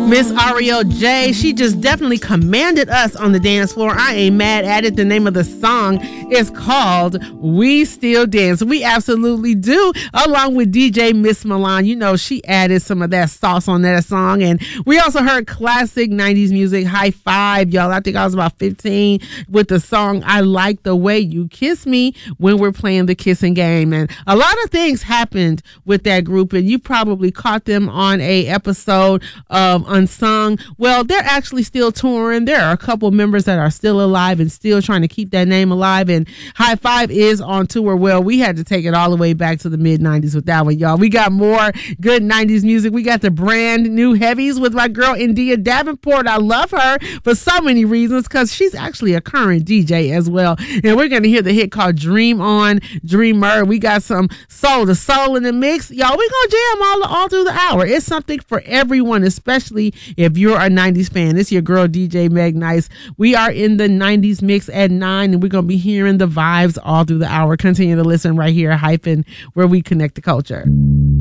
Miss Ariel J. She just definitely commanded us on the dance floor. I ain't mad at it. The name of the song is called We Still Dance. We absolutely do, along with DJ Miss Milan. You know, she added some of that sauce on that song. And we also heard classic 90s music, High Five, y'all. I think I was about 15 with the song I Like the Way You Kiss Me when we're playing the kissing game. And a lot of things happened with that group, and you probably caught them on a episode of Unsung. Well, they're actually still touring. There are a couple members that are still alive and still trying to keep that name alive, and High Five is on tour. Well, we had to take it all the way back to the mid-90s with that one, y'all. We got more good 90s music. We got the brand new heavies with my girl India Davenport. I love her for so many reasons, because she's actually a current DJ as well. And we're going to hear the hit called Dream On, Dreamer. We got some soul to soul in the mix. Y'all, we going to jam all through the hour. It's something for everyone, especially if you're a 90s fan. It's your girl DJ Meg Nice. We are in the 90s mix at 9, and we're going to be hearing the vibes all through the hour. Continue to listen right here at Hyphen, where we connect the culture.